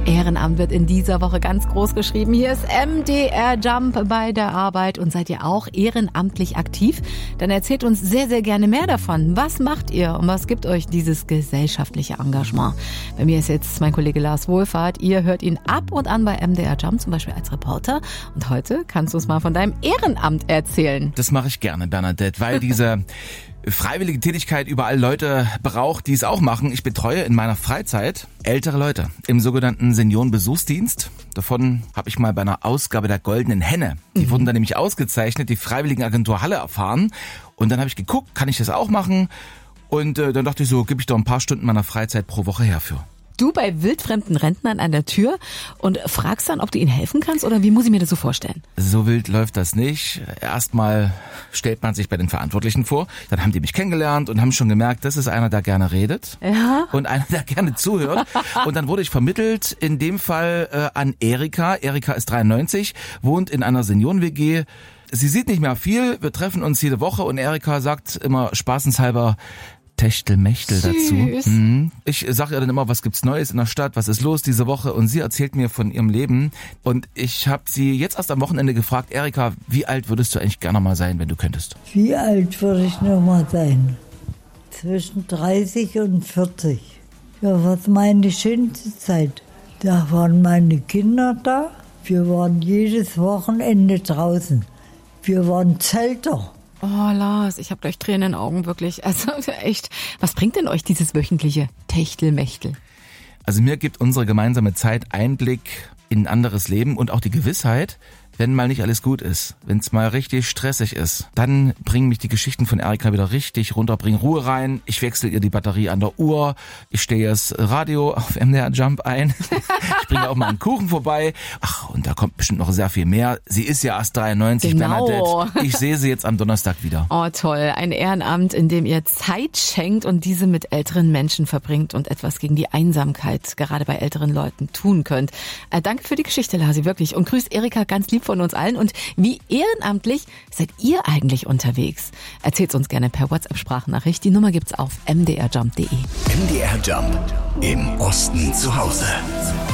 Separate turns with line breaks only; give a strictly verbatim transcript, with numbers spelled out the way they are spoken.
Ehrenamt wird in dieser Woche ganz groß geschrieben. Hier ist M D R Jump bei der Arbeit. Und seid ihr auch ehrenamtlich aktiv? Dann erzählt uns sehr, sehr gerne mehr davon. Was macht ihr und was gibt euch dieses gesellschaftliche Engagement? Bei mir ist jetzt mein Kollege Lars Wohlfahrt. Ihr hört ihn ab und an bei M D R Jump, zum Beispiel als Reporter. Und heute kannst du uns mal von deinem Ehrenamt erzählen.
Das mache ich gerne, Bernadette, weil diese freiwillige Tätigkeit überall Leute braucht, die es auch machen. Ich betreue in meiner Freizeit ältere Leute im sogenannten Seniorenbesuchsdienst. Davon habe ich mal bei einer Ausgabe der Goldenen Henne. Die mhm. wurden dann nämlich ausgezeichnet, die Freiwilligenagentur Halle erfahren. Und dann habe ich geguckt, kann ich das auch machen? Und äh, dann dachte ich so, gebe ich doch ein paar Stunden meiner Freizeit pro Woche herfür.
Du bei wildfremden Rentnern an der Tür und fragst dann, ob du ihnen helfen kannst, oder wie muss ich mir das so vorstellen?
So wild läuft das nicht. Erstmal stellt man sich bei den Verantwortlichen vor, dann haben die mich kennengelernt und haben schon gemerkt, das ist einer, der gerne redet
ja.
und einer, der gerne zuhört. Und dann wurde ich vermittelt, in dem Fall äh, an Erika. Erika ist dreiundneunzig, wohnt in einer Senioren-W G. Sie sieht nicht mehr viel, wir treffen uns jede Woche und Erika sagt immer spaßenshalber, Techtelmechtel dazu. Mhm. Ich sage ihr dann immer, was gibt's Neues in der Stadt, was ist los diese Woche, und sie erzählt mir von ihrem Leben. Und ich habe sie jetzt erst am Wochenende gefragt, Erika, wie alt würdest du eigentlich gerne mal sein, wenn du könntest?
Wie alt würde ich noch mal sein? Zwischen dreißig und vierzig. Ja, was meine schönste Zeit. Da waren meine Kinder da. Wir waren jedes Wochenende draußen. Wir waren Zelter.
Oh, Lars, ich habe gleich Tränen in den Augen, wirklich. Also echt, was bringt denn euch dieses wöchentliche Techtelmechtel?
Also mir gibt unsere gemeinsame Zeit Einblick in ein anderes Leben und auch die Gewissheit, wenn mal nicht alles gut ist, wenn es mal richtig stressig ist, dann bringen mich die Geschichten von Erika wieder richtig runter, bringen Ruhe rein. Ich wechsle ihr die Batterie an der Uhr, ich stehe das Radio auf M D R Jump ein, ich bringe auch mal einen Kuchen vorbei. Ach, und da kommt bestimmt noch sehr viel mehr. Sie ist ja erst dreiundneunzig,
genau.
Bernadette. Ich sehe sie jetzt am Donnerstag wieder.
Oh, toll. Ein Ehrenamt, in dem ihr Zeit schenkt und diese mit älteren Menschen verbringt und etwas gegen die Einsamkeit gerade bei älteren Leuten tun könnt. Äh, danke für die Geschichte, Lasi, wirklich. Und grüßt Erika ganz lieb von uns allen. Und wie ehrenamtlich seid ihr eigentlich unterwegs? Erzählt uns gerne per WhatsApp-Sprachnachricht. Die Nummer gibt's auf m d r jump punkt d e.
M D R Jump im Osten zu Hause.